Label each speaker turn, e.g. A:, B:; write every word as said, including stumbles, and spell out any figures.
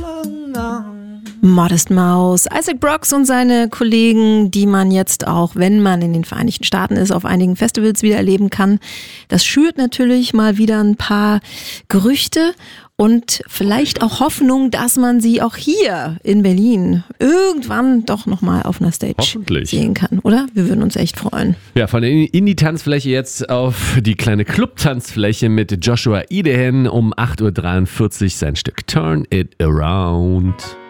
A: Modest Mouse, Isaac Brox und seine Kollegen, die man jetzt auch, wenn man in den Vereinigten Staaten ist, auf einigen Festivals wieder erleben kann. Das schürt natürlich mal wieder ein paar Gerüchte und vielleicht auch Hoffnung, dass man sie auch hier in Berlin irgendwann doch nochmal auf einer Stage sehen kann, oder? Wir würden uns echt freuen.
B: Ja, von der Indie-Tanzfläche jetzt auf die kleine Club-Tanzfläche mit Joshua Idehen um acht Uhr dreiundvierzig sein Stück Turn It Around.